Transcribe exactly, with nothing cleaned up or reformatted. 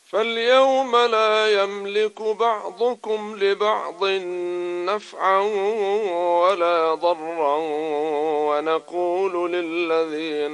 فاليوم لا يملك بعضكم لبعض نفعا ولا ضرا ونقول للذين